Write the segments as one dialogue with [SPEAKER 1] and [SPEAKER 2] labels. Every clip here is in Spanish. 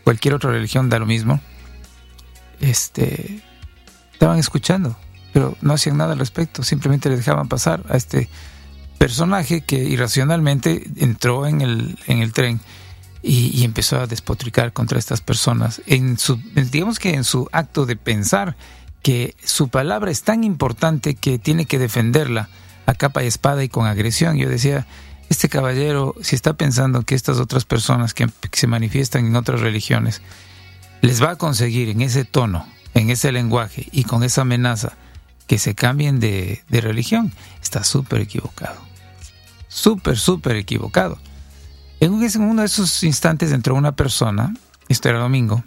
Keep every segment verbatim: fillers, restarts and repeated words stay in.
[SPEAKER 1] cualquier otra religión da lo mismo, este, estaban escuchando, pero no hacían nada al respecto, simplemente le dejaban pasar a este personaje que irracionalmente entró en el, en el tren y, y empezó a despotricar contra estas personas, en su, digamos que en su acto de pensar que su palabra es tan importante que tiene que defenderla a capa y espada y con agresión. Yo decía, este caballero, si está pensando que estas otras personas que, que se manifiestan en otras religiones les va a conseguir en ese tono, en ese lenguaje y con esa amenaza que se cambien de, de religión, está súper equivocado. Súper, súper equivocado. En uno de esos instantes entró una persona, esto era domingo,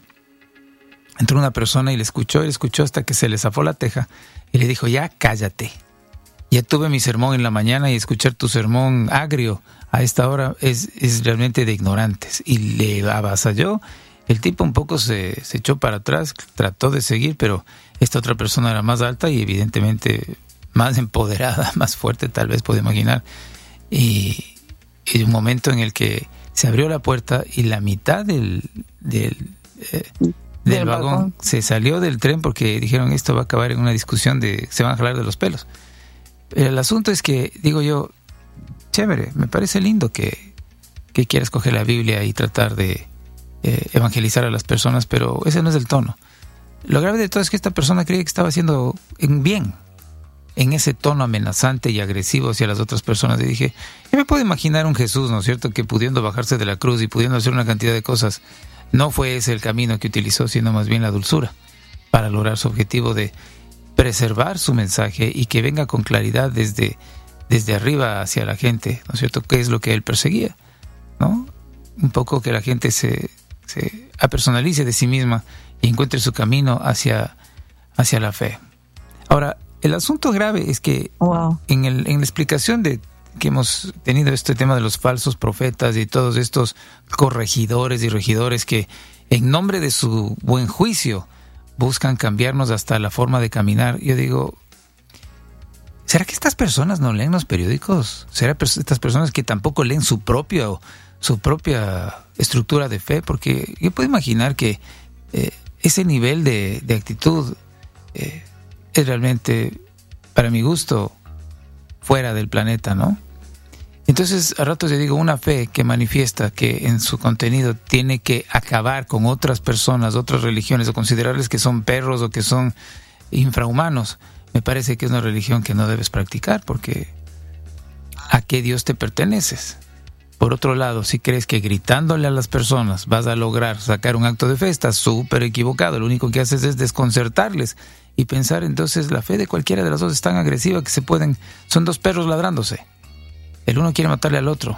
[SPEAKER 1] entró una persona y le escuchó, y le escuchó hasta que se le zafó la teja y le dijo, ya cállate. Ya tuve mi sermón en la mañana y escuchar tu sermón agrio a esta hora es, es realmente de ignorantes. Y le avasalló. El tipo un poco se, se echó para atrás, trató de seguir, pero esta otra persona era más alta y evidentemente más empoderada, más fuerte, tal vez puedo imaginar. Y, y un momento en el que se abrió la puerta y la mitad del, del, eh, del, del vagón, vagón se salió del tren porque dijeron esto va a acabar en una discusión de se van a jalar de los pelos. El asunto es que, digo yo, chévere, me parece lindo que, que quieras coger la Biblia y tratar de eh, evangelizar a las personas, pero ese no es el tono. Lo grave de todo es que esta persona creía que estaba haciendo en bien, en ese tono amenazante y agresivo hacia las otras personas. Y dije, yo me puedo imaginar un Jesús, ¿no es cierto?, que pudiendo bajarse de la cruz y pudiendo hacer una cantidad de cosas, no fue ese el camino que utilizó, sino más bien la dulzura para lograr su objetivo de preservar su mensaje y que venga con claridad desde, desde arriba hacia la gente, ¿no es cierto?, qué es lo que él perseguía, ¿no? Un poco que la gente se, se apersonalice de sí misma y encuentre su camino hacia, hacia la fe. Ahora, el asunto grave es que wow. en, el, en la explicación de que hemos tenido este tema de los falsos profetas y todos estos corregidores y regidores que en nombre de su buen juicio buscan cambiarnos hasta la forma de caminar, yo digo, ¿será que estas personas no leen los periódicos? ¿Será que estas personas que tampoco leen su propio, su propia estructura de fe? Porque yo puedo imaginar que eh, ese nivel de, de actitud eh, es realmente, para mi gusto, fuera del planeta, ¿no? Entonces, a ratos yo digo, una fe que manifiesta que en su contenido tiene que acabar con otras personas, otras religiones, o considerarles que son perros o que son infrahumanos, me parece que es una religión que no debes practicar, porque ¿a qué Dios te perteneces? Por otro lado, si crees que gritándole a las personas vas a lograr sacar un acto de fe, estás súper equivocado. Lo único que haces es desconcertarles y pensar, entonces la fe de cualquiera de las dos es tan agresiva que se pueden, son dos perros ladrándose. El uno quiere matarle al otro.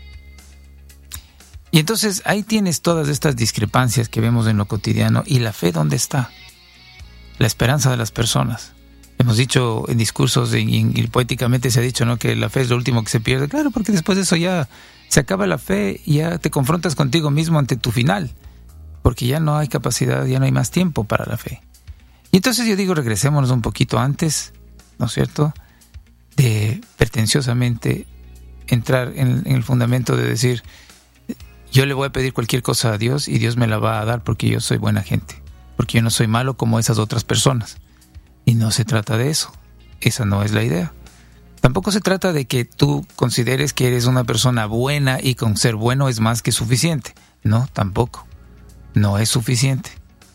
[SPEAKER 1] Y entonces ahí tienes todas estas discrepancias que vemos en lo cotidiano. ¿Y la fe dónde está? La esperanza de las personas. Hemos dicho en discursos y, y poéticamente se ha dicho, ¿no?, que la fe es lo último que se pierde. Claro, porque después de eso ya se acaba la fe y ya te confrontas contigo mismo ante tu final. Porque ya no hay capacidad, ya no hay más tiempo para la fe. Y entonces yo digo, regresémonos un poquito antes, ¿no es cierto?, de pretenciosamente entrar en, en el fundamento de decir, yo le voy a pedir cualquier cosa a Dios y Dios me la va a dar porque yo soy buena gente, porque yo no soy malo como esas otras personas. Y no se trata de eso, esa no es la idea. Tampoco se trata de que tú consideres que eres una persona buena y con ser bueno es más que suficiente. No, tampoco, no es suficiente.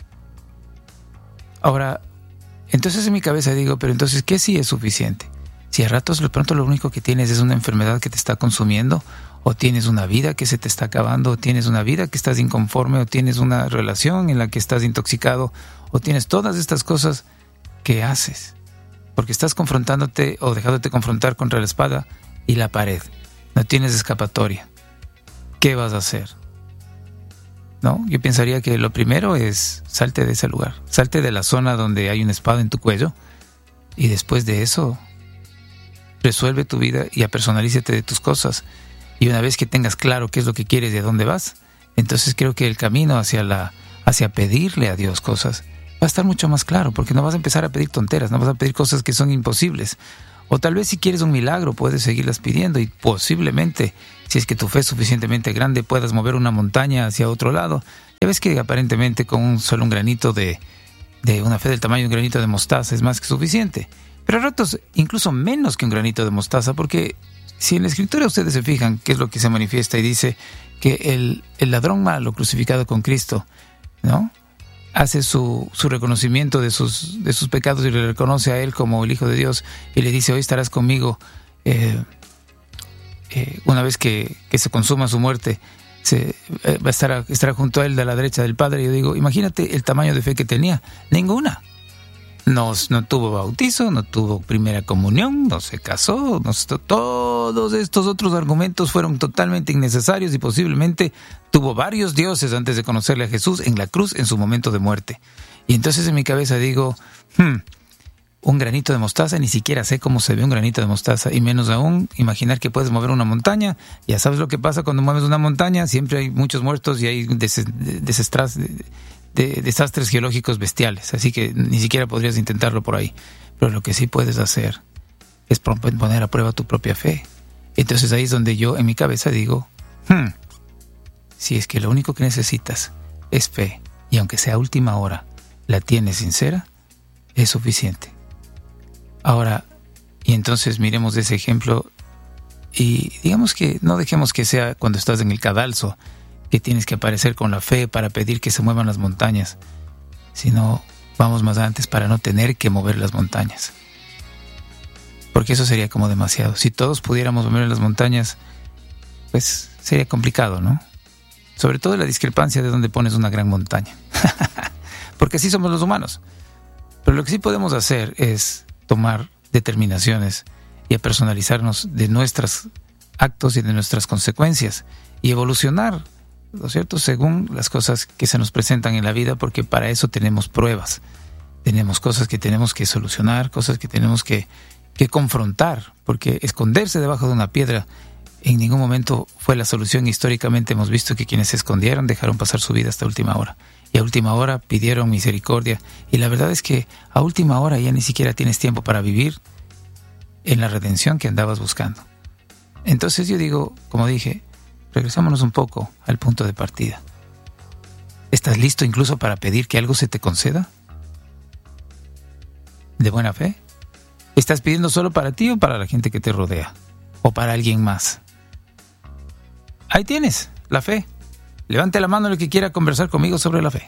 [SPEAKER 1] Ahora, entonces en mi cabeza digo, pero entonces, ¿qué sí es suficiente? Si a ratos de pronto lo único que tienes es una enfermedad que te está consumiendo, o tienes una vida que se te está acabando, o tienes una vida que estás inconforme, o tienes una relación en la que estás intoxicado, o tienes todas estas cosas, ¿qué haces? Porque estás confrontándote o dejándote confrontar contra la espada y la pared. No tienes escapatoria. ¿Qué vas a hacer? ¿No? Yo pensaría que lo primero es salte de ese lugar, salte de la zona donde hay una espada en tu cuello y después de eso resuelve tu vida y apersonalízate de tus cosas. Y una vez que tengas claro qué es lo que quieres y a dónde vas, entonces creo que el camino hacia la hacia pedirle a Dios cosas va a estar mucho más claro, porque no vas a empezar a pedir tonteras, no vas a pedir cosas que son imposibles O tal vez si quieres un milagro puedes seguirlas pidiendo y posiblemente, si es que tu fe es suficientemente grande, puedas mover una montaña hacia otro lado. Ya ves que aparentemente con un solo un granito de, de una fe del tamaño de un granito de mostaza es más que suficiente. Pero a ratos incluso menos que un granito de mostaza, porque si en la Escritura ustedes se fijan qué es lo que se manifiesta y dice que el, el ladrón malo crucificado con Cristo, ¿no?, hace su, su reconocimiento de sus, de sus pecados y le reconoce a él como el Hijo de Dios y le dice: hoy estarás conmigo eh, eh, una vez que, que se consuma su muerte, se, eh, va a estar estará junto a él de la derecha del Padre. Y yo digo, imagínate el tamaño de fe que tenía. Ninguna. No, no tuvo bautizo, no tuvo primera comunión, no se casó, no, todos estos otros argumentos fueron totalmente innecesarios y posiblemente tuvo varios dioses antes de conocerle a Jesús en la cruz en su momento de muerte. Y entonces en mi cabeza digo, hmm, un granito de mostaza, ni siquiera sé cómo se ve un granito de mostaza, y menos aún imaginar que puedes mover una montaña. Ya sabes lo que pasa cuando mueves una montaña, siempre hay muchos muertos y hay des, desestras, de desastres geológicos bestiales, así que ni siquiera podrías intentarlo por ahí. Pero lo que sí puedes hacer es poner a prueba tu propia fe. Entonces ahí es donde yo en mi cabeza digo, hmm, si es que lo único que necesitas es fe, y aunque sea a última hora, la tienes sincera, es suficiente. Ahora, y entonces miremos ese ejemplo y digamos que no dejemos que sea cuando estás en el cadalso, que tienes que aparecer con la fe para pedir que se muevan las montañas, sino vamos más antes para no tener que mover las montañas. Porque eso sería como demasiado. Si todos pudiéramos mover las montañas, pues sería complicado, ¿no? Sobre todo la discrepancia de dónde pones una gran montaña. Porque así somos los humanos. Pero lo que sí podemos hacer es tomar determinaciones y a personalizarnos de nuestros actos y de nuestras consecuencias y evolucionar, ¿no es cierto?, según las cosas que se nos presentan en la vida, porque para eso tenemos pruebas, tenemos cosas que tenemos que solucionar, cosas que tenemos que, que confrontar, porque esconderse debajo de una piedra en ningún momento fue la solución. Históricamente hemos visto que quienes se escondieron dejaron pasar su vida hasta última hora, y a última hora pidieron misericordia, y la verdad es que a última hora ya ni siquiera tienes tiempo para vivir en la redención que andabas buscando. Entonces yo digo, como dije, regresámonos un poco al punto de partida. ¿Estás listo incluso para pedir que algo se te conceda? ¿De buena fe? ¿Estás pidiendo solo para ti o para la gente que te rodea? ¿O para alguien más? Ahí tienes, la fe. Levante la mano el que quiera conversar conmigo sobre la fe.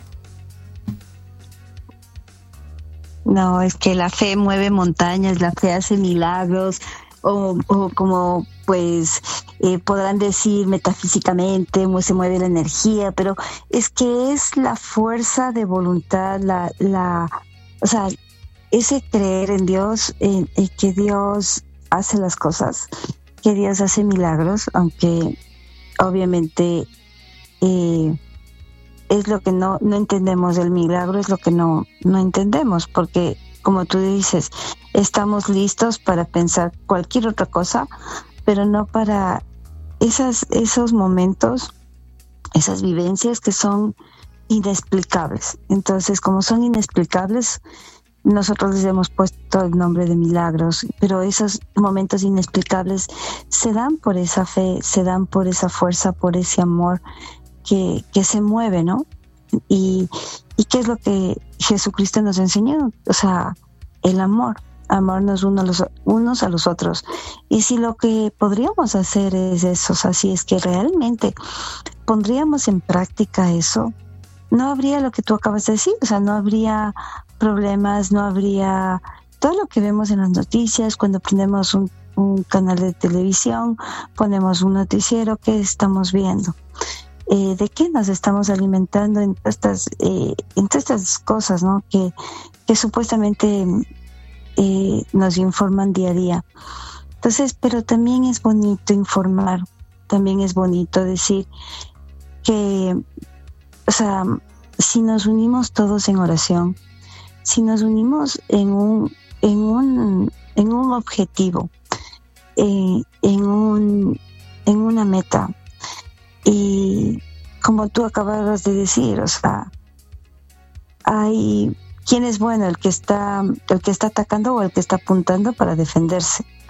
[SPEAKER 2] No, es que la fe mueve montañas, la fe hace milagros, o, o como pues eh, podrán decir metafísicamente, se mueve la energía, pero es que es la fuerza de voluntad, la, la, o sea, ese creer en Dios, en, en que Dios hace las cosas, que Dios hace milagros, aunque obviamente eh, es lo que no, no entendemos del milagro, es lo que no, no entendemos, porque como tú dices, estamos listos para pensar cualquier otra cosa, pero no para esas, esos momentos, esas vivencias que son inexplicables. Entonces, como son inexplicables, nosotros les hemos puesto el nombre de milagros, pero esos momentos inexplicables se dan por esa fe, se dan por esa fuerza, por ese amor que, que se mueve, ¿no? Y, y qué es lo que Jesucristo nos enseñó, o sea, el amor, amarnos unos a los, unos a los otros. Y si lo que podríamos hacer es eso, o sea, si es que realmente pondríamos en práctica eso, no habría lo que tú acabas de decir, o sea, no habría problemas, no habría todo lo que vemos en las noticias, cuando prendemos un, un canal de televisión, ponemos un noticiero, ¿qué estamos viendo? Eh, ¿De qué nos estamos alimentando en estas, eh, en todas estas cosas, ¿no? Que, que supuestamente eh, nos informan día a día. Entonces, pero también es bonito informar, también es bonito decir que, o sea, si nos unimos todos en oración, si nos unimos en un, en un, en un objetivo, eh, en un, en una meta, y como tú acababas de decir, o sea, hay quién es bueno, el que está, el que está atacando o el que está apuntando para defenderse.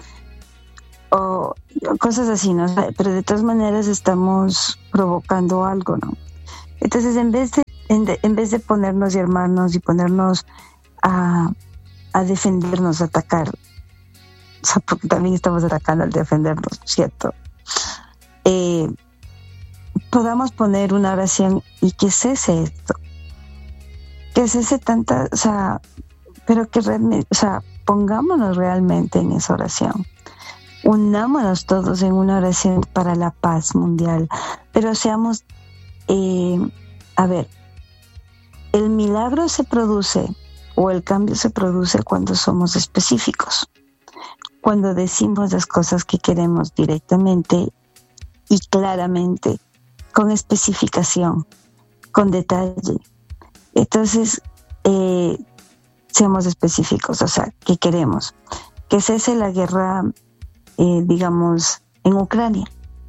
[SPEAKER 2] pero cosas así, ¿no? Pero de todas maneras estamos provocando algo, ¿no? Entonces, en vez de, en, de, en vez de ponernos y armarnos y ponernos a, a defendernos, a atacar, o sea, porque también estamos atacando al defendernos, ¿cierto? Eh, podamos poner una oración y que cese esto, que cese tanta, o sea, pero que realmente, o sea, pongámonos realmente en esa oración. Unámonos todos en una oración para la paz mundial, pero seamos, eh, a ver, el milagro se produce o el cambio se produce cuando somos específicos, cuando decimos las cosas que queremos directamente y claramente, con especificación, con detalle. Entonces, eh, seamos específicos, o sea, ¿qué queremos? Que cese la guerra, eh, digamos, en Ucrania.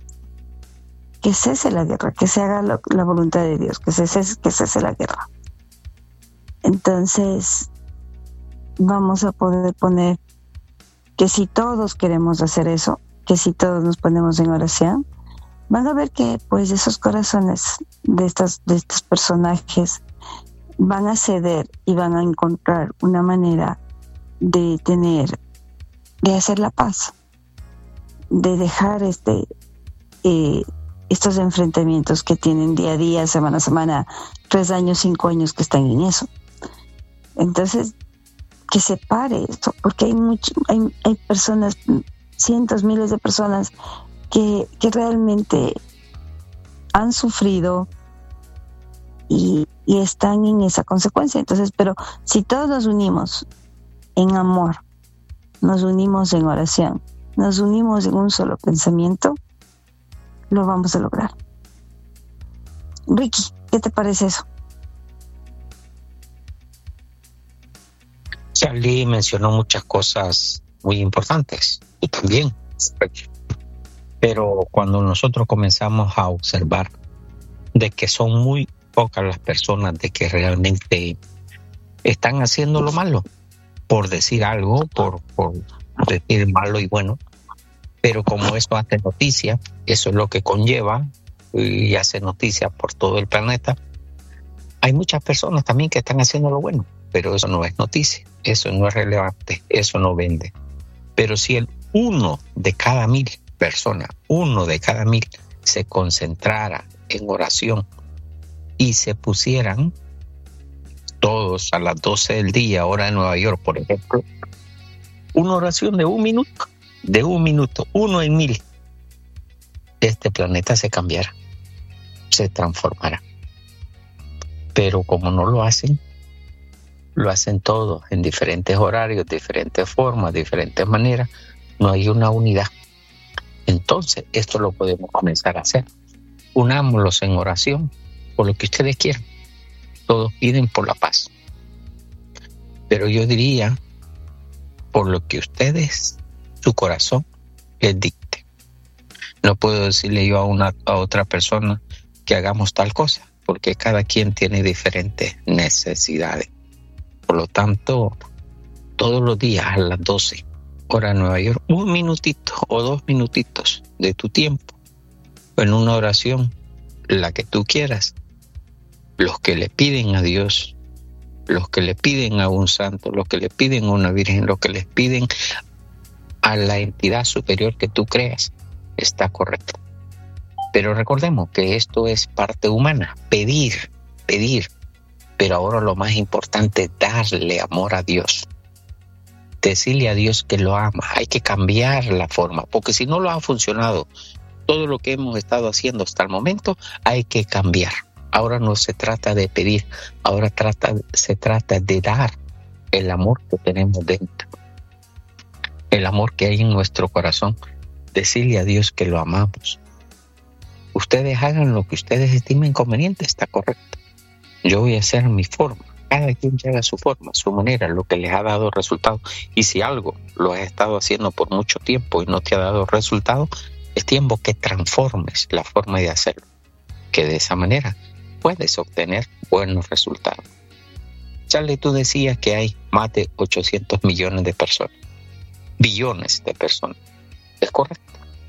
[SPEAKER 2] Que cese la guerra, que se haga lo, la voluntad de Dios, que cese, que cese la guerra. Entonces, vamos a poder poner que si todos queremos hacer eso, que si todos nos ponemos en oración, van a ver que pues esos corazones de estas, de estos personajes van a ceder y van a encontrar una manera de tener, de hacer la paz, de dejar este eh, estos enfrentamientos que tienen día a día, semana a semana, tres años, cinco años que están en eso. Entonces, que se pare esto, porque hay mucho, hay, hay personas, cientos, miles de personas que, que realmente han sufrido y, y están en esa consecuencia. Entonces, pero si todos nos unimos en amor, nos unimos en oración, nos unimos en un solo pensamiento, lo vamos a lograr. Ricky, ¿qué te parece eso?
[SPEAKER 3] Charlie mencionó muchas cosas muy importantes, y también, pero cuando nosotros comenzamos a observar de que son muy pocas las personas de que realmente están haciendo lo malo, por decir algo, por, por decir malo y bueno, pero como eso hace noticia, eso es lo que conlleva y hace noticia por todo el planeta, hay muchas personas también que están haciendo lo bueno, pero eso no es noticia, eso no es relevante, eso no vende. Pero si el uno de cada mil personas, uno de cada mil se concentrara en oración y se pusieran todos a las doce del día, hora de Nueva York, por ejemplo, una oración de un minuto, de un minuto, uno en mil, este planeta se cambiará, se transformará. Pero como no lo hacen, lo hacen todos en diferentes horarios, diferentes formas, diferentes maneras, no hay una unidad. Entonces, esto lo podemos comenzar a hacer. Unámoslos en oración por lo que ustedes quieran. Todos piden por la paz. Pero yo diría, por lo que ustedes, su corazón, les dicte. No puedo decirle yo a, una, a otra persona que hagamos tal cosa, porque cada quien tiene diferentes necesidades. Por lo tanto, todos los días a las doce, hora de Nueva York, un minutito o dos minutitos de tu tiempo, en una oración, la que tú quieras, los que le piden a Dios, los que le piden a un santo, los que le piden a una virgen, los que les piden a la entidad superior que tú creas, está correcto. Pero recordemos que esto es parte humana, pedir, pedir. Pero ahora lo más importante es darle amor a Dios. Decirle a Dios que lo ama. Hay que cambiar la forma, porque si no lo ha funcionado todo lo que hemos estado haciendo hasta el momento, hay que cambiar. Ahora no se trata de pedir, ahora trata, se trata de dar el amor que tenemos dentro. El amor que hay en nuestro corazón. Decirle a Dios que lo amamos. Ustedes hagan lo que ustedes estimen conveniente, está correcto. Yo voy a hacer mi forma. Cada quien haga su forma, su manera, lo que les ha dado resultado. Y si algo lo has estado haciendo por mucho tiempo y no te ha dado resultado, es tiempo que transformes la forma de hacerlo. Que de esa manera puedes obtener buenos resultados. Charlie, tú decías que hay más de ochocientos millones de personas. Billones de personas. ¿Es correcto?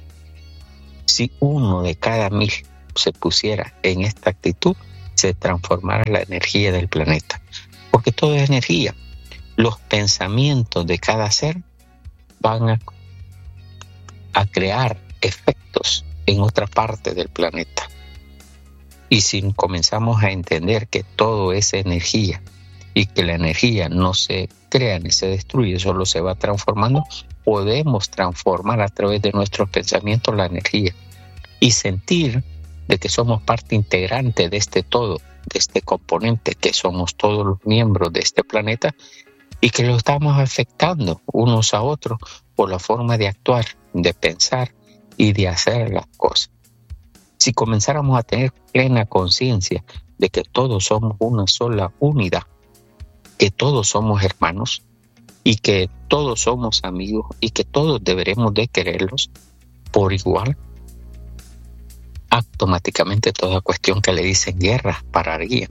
[SPEAKER 3] Si uno de cada mil se pusiera en esta actitud, se transformara la energía del planeta. Porque todo es energía. Los pensamientos de cada ser van a, a crear efectos en otra parte del planeta. Y si comenzamos a entender que todo es energía y que la energía no se crea ni se destruye, solo se va transformando, podemos transformar a través de nuestros pensamientos la energía y sentir de que somos parte integrante de este todo, de este componente, que somos todos los miembros de este planeta y que lo estamos afectando unos a otros por la forma de actuar, de pensar y de hacer las cosas. Si comenzáramos a tener plena conciencia de que todos somos una sola unidad, que todos somos hermanos y que todos somos amigos y que todos deberemos de quererlos por igual, automáticamente toda cuestión que le dicen guerra pararían.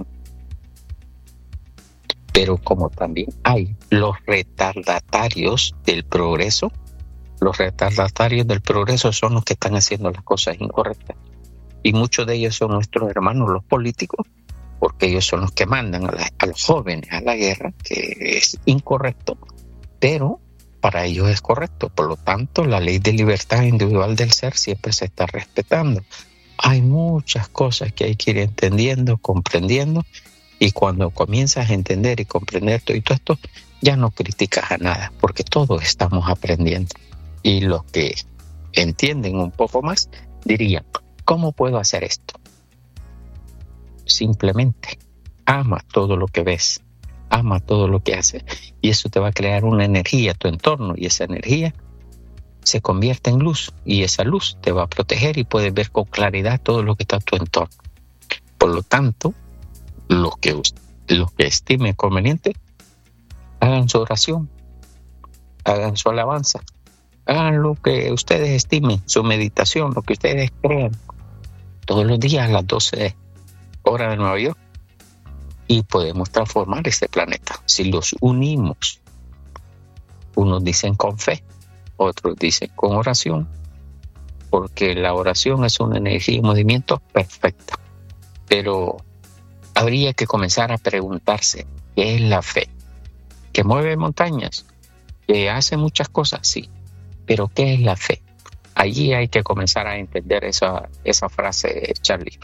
[SPEAKER 3] Pero como también hay los retardatarios del progreso, los retardatarios del progreso son los que están haciendo las cosas incorrectas. Y muchos de ellos son nuestros hermanos, los políticos, porque ellos son los que mandan a, la, a los jóvenes a la guerra, que es incorrecto, pero para ellos es correcto. Por lo tanto, la ley de libertad individual del ser siempre se está respetando. Hay muchas cosas que hay que ir entendiendo, comprendiendo, y cuando comienzas a entender y comprender todo esto, ya no criticas a nada, porque todos estamos aprendiendo. Y los que entienden un poco más dirían, ¿cómo puedo hacer esto? Simplemente ama todo lo que ves, ama todo lo que haces, y eso te va a crear una energía a tu entorno, y esa energía se convierte en luz, y esa luz te va a proteger y puedes ver con claridad todo lo que está a tu entorno. Por lo tanto, los que, los que estimen conveniente, hagan su oración, hagan su alabanza, hagan lo que ustedes estimen, su meditación, lo que ustedes crean, todos los días a las doce horas de Nueva York, y podemos transformar este planeta si los unimos. Unos dicen con fe, otros dicen con oración, porque la oración es una energía y movimiento perfecta. Pero habría que comenzar a preguntarse, ¿qué es la fe? ¿Que mueve montañas? ¿Que hace muchas cosas? Sí. Pero ¿qué es la fe? Allí hay que comenzar a entender esa, esa frase, Charlie.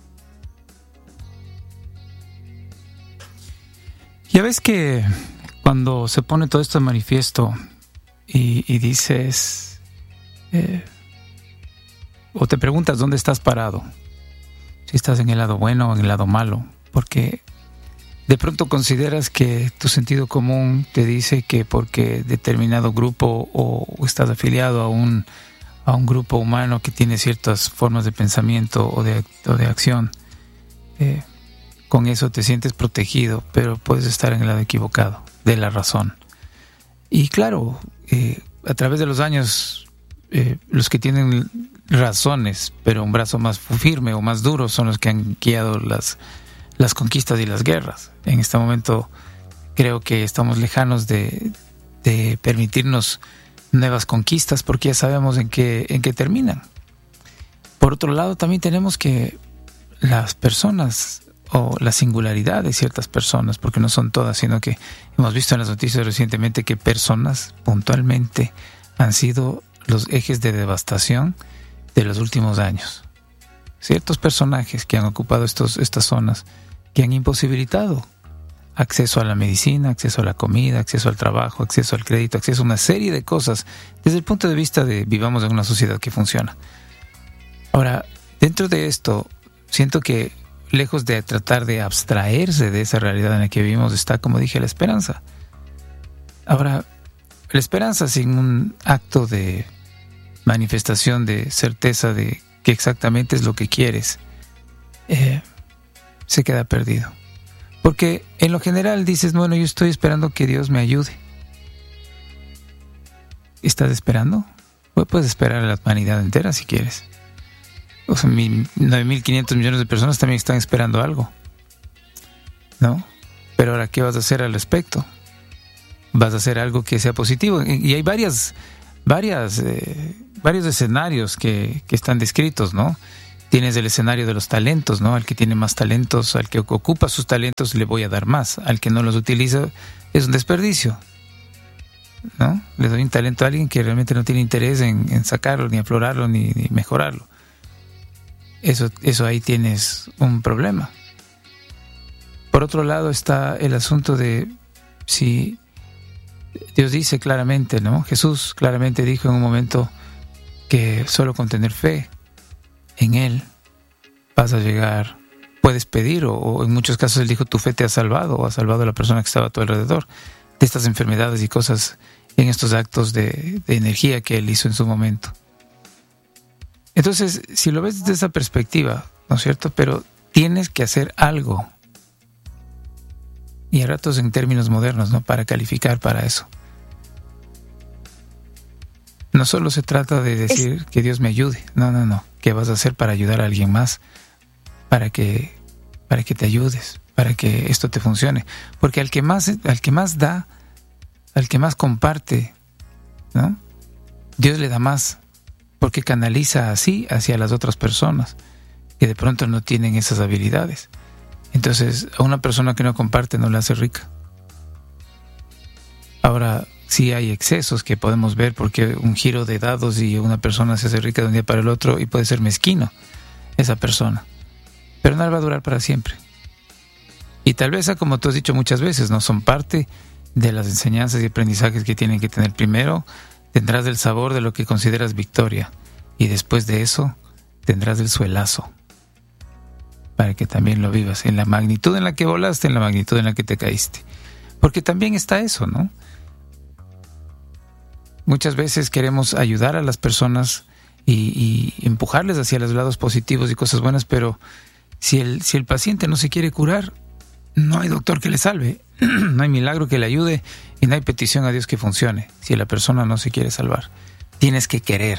[SPEAKER 1] Ya ves que cuando se pone todo esto de manifiesto y, y dices, eh, o te preguntas dónde estás parado, si estás en el lado bueno o en el lado malo, porque de pronto consideras que tu sentido común te dice que porque determinado grupo o estás afiliado a un, a un grupo humano que tiene ciertas formas de pensamiento o de, o de acción, eh, con eso te sientes protegido, pero puedes estar en el lado equivocado de la razón. Y claro, eh, a través de los años, eh, los que tienen razones, pero un brazo más firme o más duro, son los que han guiado las, las conquistas y las guerras. En este momento creo que estamos lejanos de, de permitirnos nuevas conquistas, porque ya sabemos en qué, en qué terminan. Por otro lado, también tenemos que las personas o la singularidad de ciertas personas, porque no son todas, sino que hemos visto en las noticias recientemente que personas puntualmente han sido los ejes de devastación de los últimos años. Ciertos personajes que han ocupado estos, estas zonas, que han imposibilitado acceso a la medicina, acceso a la comida, acceso al trabajo, acceso al crédito, acceso a una serie de cosas desde el punto de vista de vivamos en una sociedad que funciona. Ahora, dentro de esto, siento que lejos de tratar de abstraerse de esa realidad en la que vivimos está, como dije, la esperanza. Ahora, la esperanza sin un acto de manifestación de certeza de que exactamente es lo que quieres, eh, se queda perdido. Porque en lo general dices, bueno, yo estoy esperando que Dios me ayude. ¿Estás esperando? Pues puedes esperar a la humanidad entera si quieres. O sea, nueve mil quinientos millones de personas también están esperando algo, ¿no? Pero ahora, ¿qué vas a hacer al respecto? ¿Vas a hacer algo que sea positivo? Y hay varias, varias, eh, varios escenarios que, que están descritos, ¿no? Tienes el escenario de los talentos, ¿no? Al que tiene más talentos, al que ocupa sus talentos, le voy a dar más. Al que no los utiliza, es un desperdicio, ¿no? Le doy un talento a alguien que realmente no tiene interés en, en sacarlo, ni aflorarlo, ni, ni mejorarlo. Eso, eso ahí tienes un problema. Por otro lado está el asunto de si Dios dice claramente, ¿no? Jesús claramente dijo en un momento que solo con tener fe en Él vas a llegar, puedes pedir, o, o en muchos casos Él dijo, tu fe te ha salvado, o ha salvado a la persona que estaba a tu alrededor de estas enfermedades y cosas en estos actos de, de energía que Él hizo en su momento. Entonces, si lo ves desde esa perspectiva, ¿no es cierto? Pero tienes que hacer algo. Y a ratos en términos modernos, ¿no? Para calificar para eso. No solo se trata de decir que Dios me ayude. No, no, no. ¿Qué vas a hacer para ayudar a alguien más? Para que, para que te ayudes, para que esto te funcione. Porque al que más, al que más da, al que más comparte, ¿no? Dios le da más. Porque canaliza así hacia las otras personas que de pronto no tienen esas habilidades. Entonces, a una persona que no comparte no la hace rica. Ahora, sí hay excesos que podemos ver, porque un giro de dados y una persona se hace rica de un día para el otro y puede ser mezquino esa persona. Pero no va a durar para siempre. Y tal vez, como tú has dicho muchas veces, no son parte de las enseñanzas y aprendizajes que tienen que tener. Primero, tendrás el sabor de lo que consideras victoria, y después de eso tendrás el suelazo para que también lo vivas en la magnitud en la que volaste, en la magnitud en la que te caíste. Porque también está eso, ¿no? Muchas veces queremos ayudar a las personas y, y empujarles hacia los lados positivos y cosas buenas, pero si el, si el paciente no se quiere curar, no hay doctor que le salve, no hay milagro que le ayude y no hay petición a Dios que funcione si la persona no se quiere salvar. Tienes que querer.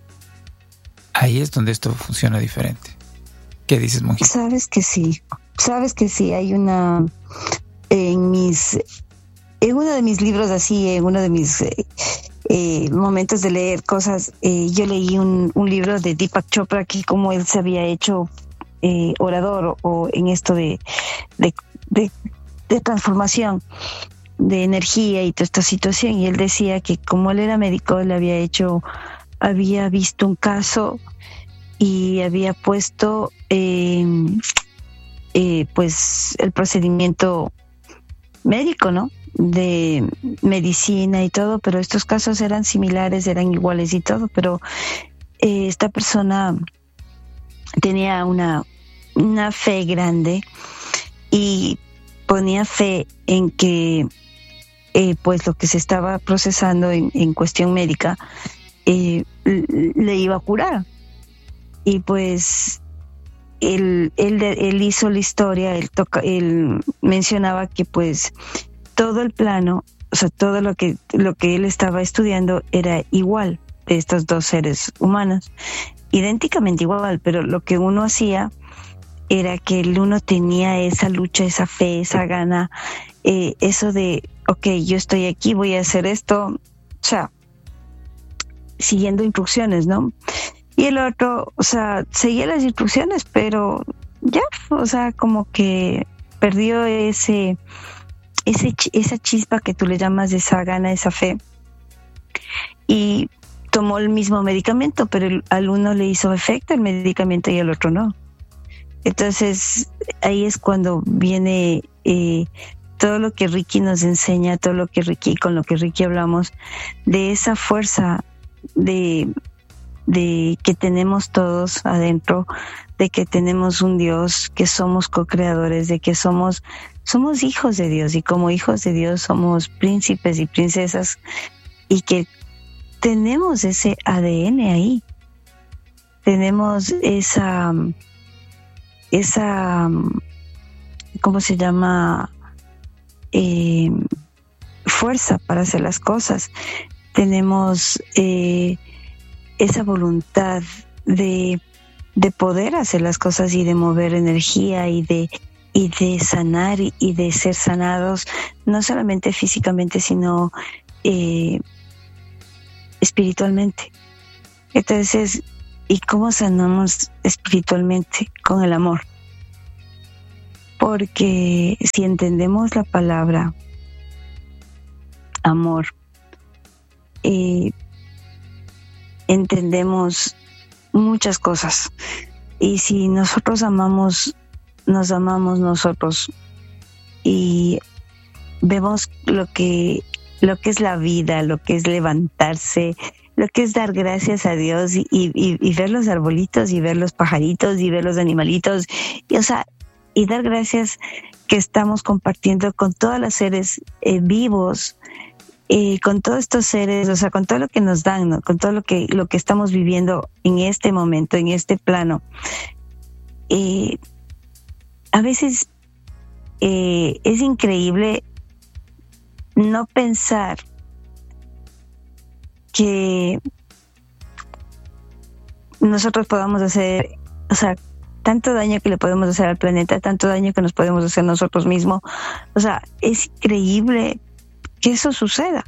[SPEAKER 1] Ahí es donde esto funciona diferente. ¿Qué dices, monjita?
[SPEAKER 2] Sabes que sí, sabes que sí, hay una, en mis, en uno de mis libros así, en uno de mis eh, eh, momentos de leer cosas, eh, yo leí un, un libro de Deepak Chopra, que como él se había hecho eh, orador o, o en esto de, de, de, de transformación de energía y toda esta situación, y él decía que como él era médico, él había hecho, había visto un caso y había puesto eh, eh, pues el procedimiento médico, ¿no? De medicina y todo, pero estos casos eran similares, eran iguales y todo, pero eh, esta persona tenía una, una fe grande y ponía fe en que eh, pues lo que se estaba procesando en, en cuestión médica eh, le iba a curar. Y pues él, él, él hizo la historia, él, toca, él mencionaba que pues todo el plano, o sea, todo lo que, lo que él estaba estudiando era igual de estos dos seres humanos, idénticamente igual, pero lo que uno hacía era que el uno tenía esa lucha, esa fe, esa gana, eh, eso de, ok, yo estoy aquí, voy a hacer esto, o sea, siguiendo instrucciones, ¿no? Y el otro, o sea, seguía las instrucciones, pero ya, o sea, como que perdió ese, ese esa chispa que tú le llamas, esa gana, esa fe. Y tomó el mismo medicamento, pero el, al uno le hizo efecto el medicamento y al otro no. Entonces, ahí es cuando viene eh, todo lo que Ricky nos enseña, todo lo que Ricky, con lo que Ricky hablamos, de esa fuerza de... de que tenemos todos adentro, de que tenemos un Dios, que somos co-creadores, de que somos, somos hijos de Dios, y como hijos de Dios somos príncipes y princesas, y que tenemos ese A D N ahí, tenemos esa, esa, ¿cómo se llama? Eh, fuerza para hacer las cosas, tenemos eh, esa voluntad de, de poder hacer las cosas y de mover energía y de, y de sanar y, y de ser sanados, no solamente físicamente, sino eh, espiritualmente. Entonces, ¿y cómo sanamos espiritualmente? Con el amor. Porque si entendemos la palabra amor, eh, entendemos muchas cosas. Y si nosotros amamos, nos amamos nosotros y vemos lo que, lo que es la vida, lo que es levantarse, lo que es dar gracias a Dios y, y, y ver los arbolitos y ver los pajaritos y ver los animalitos, y, o sea, y dar gracias que estamos compartiendo con todos los seres eh, vivos, eh, con todos estos seres, o sea, con todo lo que nos dan, ¿no? Con todo lo que, lo que estamos viviendo en este momento, en este plano. Eh, a veces eh, es increíble no pensar que nosotros podamos hacer, o sea, tanto daño que le podemos hacer al planeta, tanto daño que nos podemos hacer nosotros mismos. O sea, es increíble que eso suceda.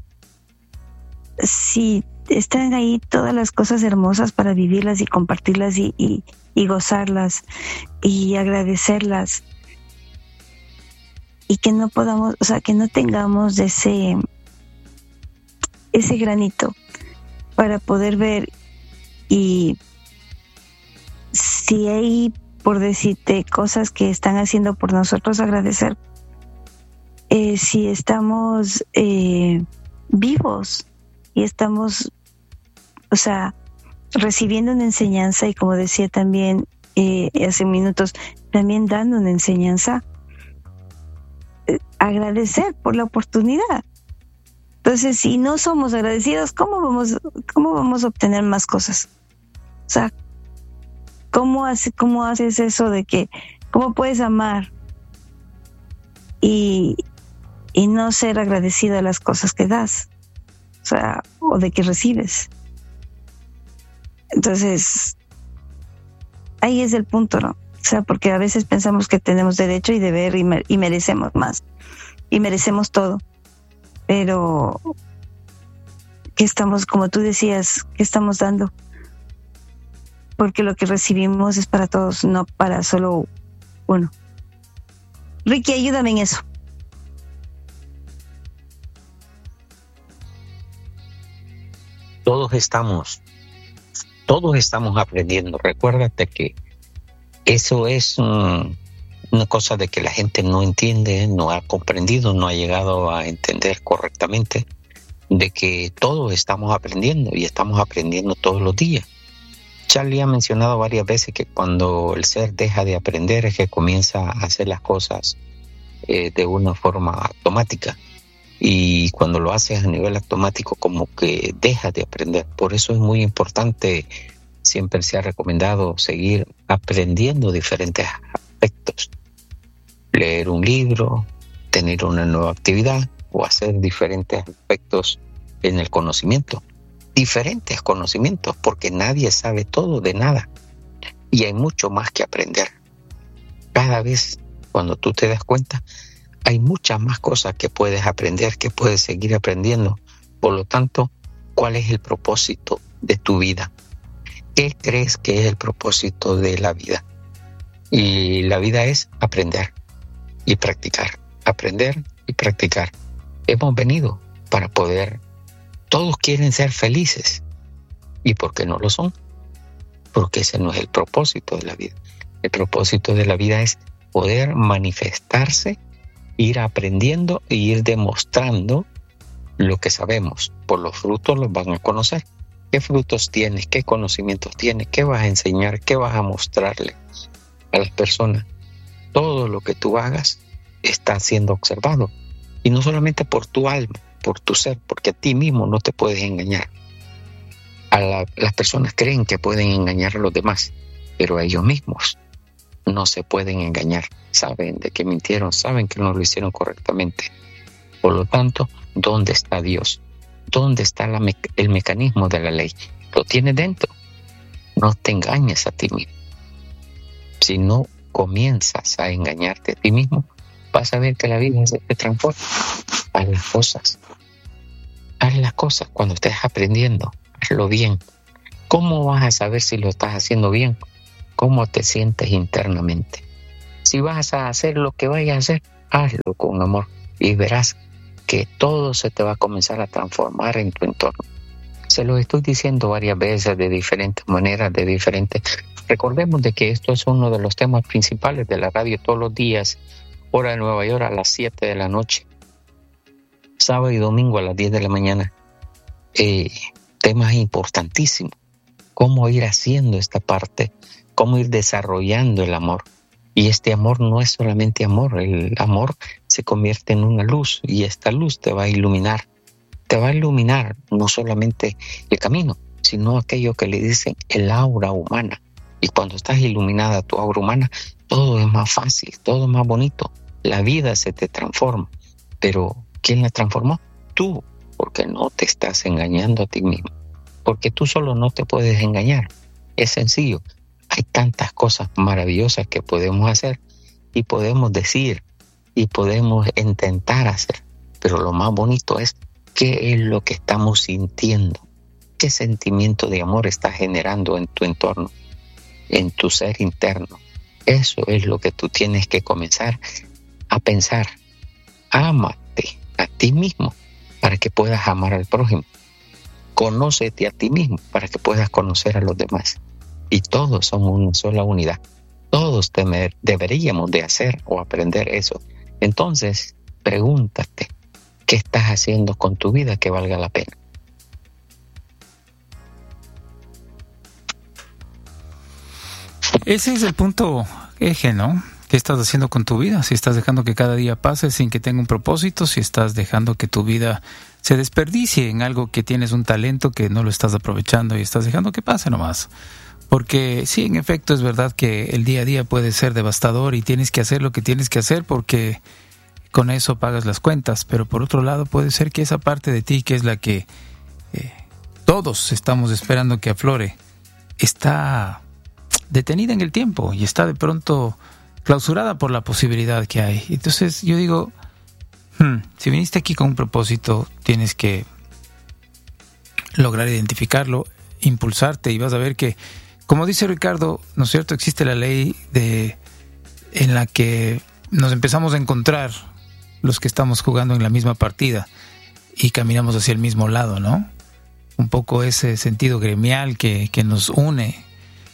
[SPEAKER 2] Si están ahí todas las cosas hermosas para vivirlas y compartirlas y, y, y gozarlas y agradecerlas, y que no podamos, o sea, que no tengamos ese ese granito para poder ver, y si hay, por decirte, cosas que están haciendo por nosotros, agradecer. Eh, si estamos eh, vivos y estamos, o sea, recibiendo una enseñanza, y como decía también eh, hace minutos, también dando una enseñanza, eh, agradecer por la oportunidad. Entonces, si no somos agradecidos, ¿cómo vamos, cómo vamos a obtener más cosas? O sea, ¿cómo, hace, cómo haces eso de que, cómo puedes amar y, y no ser agradecido a las cosas que das? O sea, o de que recibes. Entonces, ahí es el punto, ¿no? O sea, porque a veces pensamos que tenemos derecho y deber y, me, y merecemos más. Y merecemos todo. Pero, ¿qué estamos, como tú decías, qué estamos dando? Porque lo que recibimos es para todos, no para solo uno. Ricky, ayúdame en eso.
[SPEAKER 3] Todos estamos, todos estamos aprendiendo. Recuérdate que eso es um, una cosa de que la gente no entiende, no ha comprendido, no ha llegado a entender correctamente, de que todos estamos aprendiendo y estamos aprendiendo todos los días. Charlie ha mencionado varias veces que cuando el ser deja de aprender es que comienza a hacer las cosas eh, de una forma automática. Y cuando lo haces a nivel automático, como que dejas de aprender. Por eso es muy importante, siempre se ha recomendado seguir aprendiendo diferentes aspectos. Leer un libro, tener una nueva actividad o hacer diferentes aspectos en el conocimiento. Diferentes conocimientos, porque nadie sabe todo de nada. Y hay mucho más que aprender. Cada vez, cuando tú te das cuenta, hay muchas más cosas que puedes aprender, que puedes seguir aprendiendo. Por lo tanto, ¿cuál es el propósito de tu vida? ¿Qué crees que es el propósito de la vida? Y la vida es aprender y practicar. Aprender y practicar. Hemos venido para poder... Todos quieren ser felices. ¿Y por qué no lo son? Porque ese no es el propósito de la vida. El propósito de la vida es poder manifestarse, ir aprendiendo e ir demostrando lo que sabemos. Por los frutos los van a conocer. ¿Qué frutos tienes? ¿Qué conocimientos tienes? ¿Qué vas a enseñar? ¿Qué vas a mostrarle a las personas? Todo lo que tú hagas está siendo observado. Y no solamente por tu alma, por tu ser, porque a ti mismo no te puedes engañar. A la, las personas creen que pueden engañar a los demás, pero a ellos mismos no se pueden engañar. Saben de que mintieron, saben que no lo hicieron correctamente. Por lo tanto, ¿dónde está Dios? ¿Dónde está la me- el mecanismo de la ley? Lo tienes dentro. No te engañes a ti mismo. Si no comienzas a engañarte a ti mismo, vas a ver que la vida se te transforma. Haz las cosas. Haz las cosas cuando estés aprendiendo. Hazlo bien. ¿Cómo vas a saber si lo estás haciendo bien? ¿Cómo te sientes internamente? Si vas a hacer lo que vayas a hacer, hazlo con amor y verás que todo se te va a comenzar a transformar en tu entorno. Se lo estoy diciendo varias veces de diferentes maneras, de diferentes... Recordemos de que esto es uno de los temas principales de la radio todos los días, hora de Nueva York a las siete de la noche, sábado y domingo a las diez de la mañana. Eh, temas importantísimos. Cómo ir haciendo esta parte, cómo ir desarrollando el amor. Y este amor no es solamente amor, el amor se convierte en una luz y esta luz te va a iluminar. Te va a iluminar no solamente el camino, sino aquello que le dicen el aura humana. Y cuando estás iluminada tu aura humana, todo es más fácil, todo es más bonito. La vida se te transforma. Pero ¿quién la transformó? Tú, porque no te estás engañando a ti mismo. Porque tú solo no te puedes engañar. Es sencillo. Hay tantas cosas maravillosas que podemos hacer y podemos decir y podemos intentar hacer. Pero lo más bonito es qué es lo que estamos sintiendo. ¿Qué sentimiento de amor estás generando en tu entorno, en tu ser interno? Eso es lo que tú tienes que comenzar a pensar. Ámate a ti mismo para que puedas amar al prójimo. Conócete a ti mismo para que puedas conocer a los demás. Y todos son una sola unidad. Todos temer, deberíamos de hacer o aprender eso. Entonces, pregúntate, ¿qué estás haciendo con tu vida que valga la pena?
[SPEAKER 1] Ese es el punto eje, ¿no? ¿Qué estás haciendo con tu vida? Si estás dejando que cada día pase sin que tenga un propósito, si estás dejando que tu vida se desperdicie en algo que tienes un talento que no lo estás aprovechando y estás dejando que pase nomás. Porque sí, en efecto, es verdad que el día a día puede ser devastador y tienes que hacer lo que tienes que hacer porque con eso pagas las cuentas. Pero por otro lado puede ser que esa parte de ti que es la que eh, todos estamos esperando que aflore, está detenida en el tiempo y está de pronto clausurada por la posibilidad que hay. Entonces yo digo, hmm, si viniste aquí con un propósito, tienes que lograr identificarlo, impulsarte y vas a ver que, como dice Ricardo, ¿no es cierto? Existe la ley de en la que nos empezamos a encontrar los que estamos jugando en la misma partida y caminamos hacia el mismo lado, ¿no? Un poco ese sentido gremial que, que nos une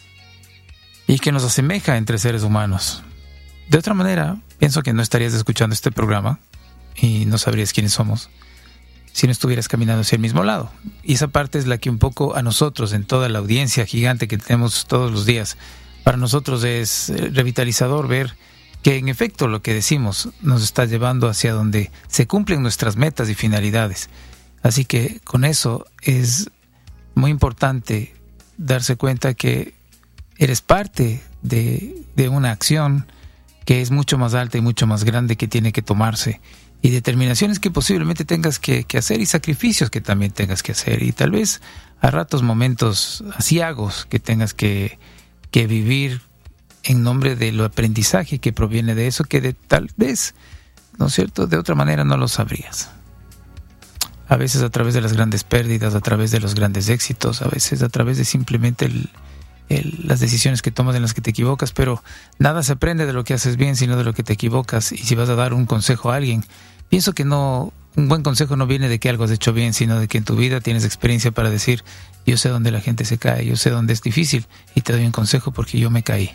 [SPEAKER 1] y que nos asemeja entre seres humanos. De otra manera, pienso que no estarías escuchando este programa y no sabrías quiénes somos si no estuvieras caminando hacia el mismo lado. Y esa parte es la que un poco a nosotros, en toda la audiencia gigante que tenemos todos los días, para nosotros es revitalizador ver que en efecto lo que decimos nos está llevando hacia donde se cumplen nuestras metas y finalidades. Así que con eso es muy importante darse cuenta que eres parte de, de una acción que es mucho más alta y mucho más grande que tiene que tomarse, y determinaciones que posiblemente tengas que, que hacer y sacrificios que también tengas que hacer, y tal vez a ratos momentos aciagos que tengas que, que vivir en nombre del aprendizaje que proviene de eso, que de tal vez, ¿no es cierto?, de otra manera no lo sabrías. A veces a través de las grandes pérdidas, a través de los grandes éxitos, a veces a través de simplemente el El, las decisiones que tomas en las que te equivocas, pero nada se aprende de lo que haces bien, sino de lo que te equivocas. Y si vas a dar un consejo a alguien, pienso que no, un buen consejo no viene de que algo has hecho bien, sino de que en tu vida tienes experiencia para decir, yo sé dónde la gente se cae, yo sé dónde es difícil y te doy un consejo porque yo me caí.